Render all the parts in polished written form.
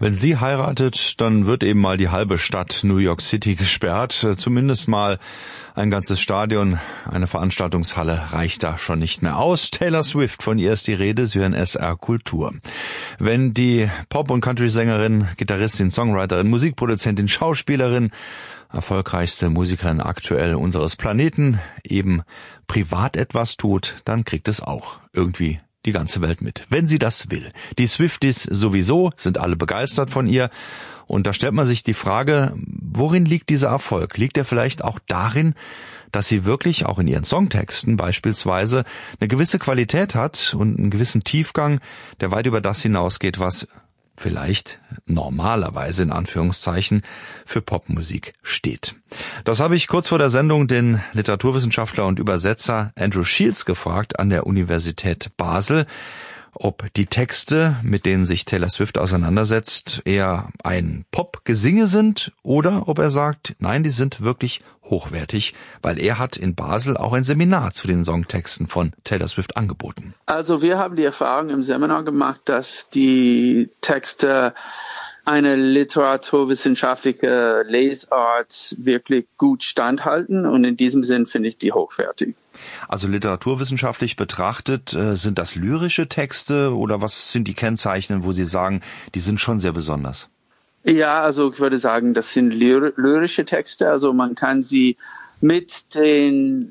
Wenn sie heiratet, dann wird eben mal die halbe Stadt New York City gesperrt. Zumindest mal ein ganzes Stadion, eine Veranstaltungshalle reicht da schon nicht mehr aus. Taylor Swift, von ihr ist die Rede, Sie hören SR Kultur. Wenn die Pop- und Country-Sängerin, Gitarristin, Songwriterin, Musikproduzentin, Schauspielerin, erfolgreichste Musikerin aktuell unseres Planeten, eben privat etwas tut, dann kriegt es auch irgendwie die ganze Welt mit, wenn sie das will. Die Swifties sowieso, sind alle begeistert von ihr. Und da stellt man sich die Frage, worin liegt dieser Erfolg? Liegt er vielleicht auch darin, dass sie wirklich auch in ihren Songtexten beispielsweise eine gewisse Qualität hat und einen gewissen Tiefgang, der weit über das hinausgeht, was vielleicht normalerweise in Anführungszeichen für Popmusik steht. Das habe ich kurz vor der Sendung den Literaturwissenschaftler und Übersetzer Andrew Shields gefragt an der Universität Basel, ob die Texte, mit denen sich Taylor Swift auseinandersetzt, eher ein Pop-Gesinge sind oder ob er sagt, nein, die sind wirklich hochwertig, weil er hat in Basel auch ein Seminar zu den Songtexten von Taylor Swift angeboten. Also wir haben die Erfahrung im Seminar gemacht, dass die Texte eine literaturwissenschaftliche Lesart wirklich gut standhalten und in diesem Sinn finde ich die hochwertig. Also literaturwissenschaftlich betrachtet, sind das lyrische Texte oder was sind die Kennzeichen, wo Sie sagen, die sind schon sehr besonders? Ja, also ich würde sagen, das sind lyrische Texte. Also man kann sie mit den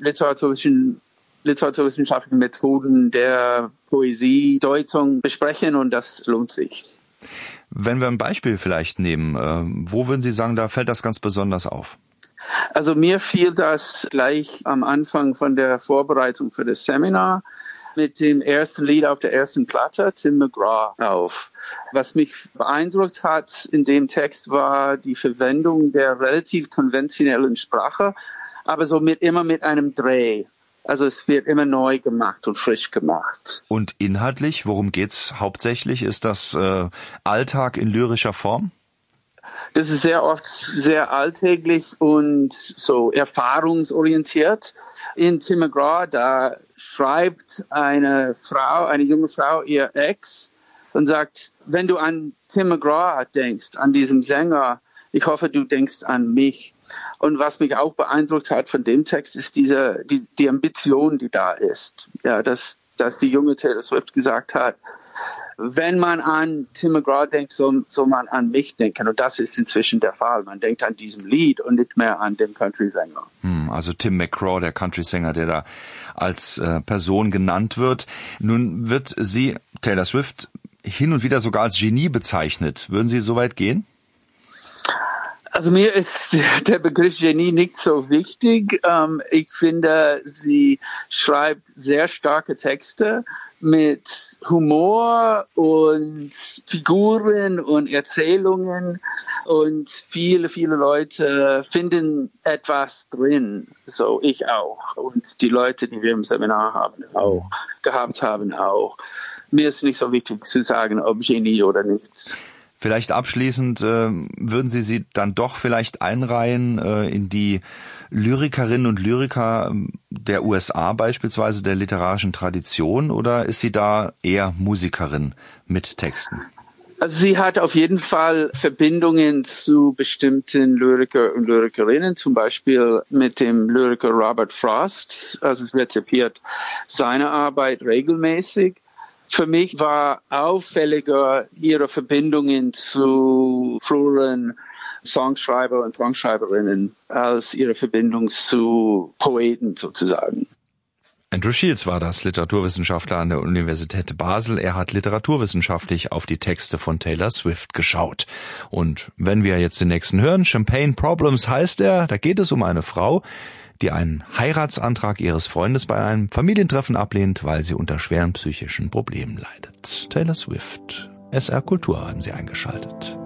literaturwissenschaftlichen Methoden der Poesiedeutung besprechen und das lohnt sich. Wenn wir ein Beispiel vielleicht nehmen, wo würden Sie sagen, da fällt das ganz besonders auf? Also mir fiel das gleich am Anfang von der Vorbereitung für das Seminar mit dem ersten Lied auf der ersten Platte, Tim McGraw, auf. Was mich beeindruckt hat in dem Text war die Verwendung der relativ konventionellen Sprache, aber so immer mit einem Dreh. Also es wird immer neu gemacht und frisch gemacht. Und inhaltlich, worum geht's hauptsächlich? Ist das Alltag in lyrischer Form? Das ist sehr oft sehr alltäglich und so erfahrungsorientiert. In Tim McGraw, da schreibt eine junge Frau, ihr Ex, und sagt, wenn du an Tim McGraw denkst, an diesen Sänger, ich hoffe, du denkst an mich. Und was mich auch beeindruckt hat von dem Text, ist die Ambition, die da ist. Ja, dass die junge Taylor Swift gesagt hat, wenn man an Tim McGraw denkt, soll man an mich denken. Und das ist inzwischen der Fall. Man denkt an diesem Lied und nicht mehr an den Country-Sänger. Also Tim McGraw, der Country-Sänger, der da als Person genannt wird. Nun wird sie, Taylor Swift, hin und wieder sogar als Genie bezeichnet. Würden Sie so weit gehen? Also mir ist der Begriff Genie nicht so wichtig. Ich finde, sie schreibt sehr starke Texte mit Humor und Figuren und Erzählungen und viele Leute finden etwas drin. So ich auch und die Leute, die wir im Seminar gehabt haben auch. Mir ist nicht so wichtig zu sagen, ob Genie oder nicht. Vielleicht abschließend, würden Sie dann doch vielleicht einreihen in die Lyrikerinnen und Lyriker der USA beispielsweise, der literarischen Tradition, oder ist sie da eher Musikerin mit Texten? Also sie hat auf jeden Fall Verbindungen zu bestimmten Lyriker und Lyrikerinnen, zum Beispiel mit dem Lyriker Robert Frost. Also es rezipiert seine Arbeit regelmäßig. Für mich war auffälliger ihre Verbindungen zu früheren Songschreiber und Songschreiberinnen als ihre Verbindung zu Poeten sozusagen. Andrew Shields war das, Literaturwissenschaftler an der Universität Basel. Er hat literaturwissenschaftlich auf die Texte von Taylor Swift geschaut. Und wenn wir jetzt den nächsten hören, Champagne Problems heißt er, da geht es um eine Frau, die einen Heiratsantrag ihres Freundes bei einem Familientreffen ablehnt, weil sie unter schweren psychischen Problemen leidet. Taylor Swift, SR Kultur haben Sie eingeschaltet.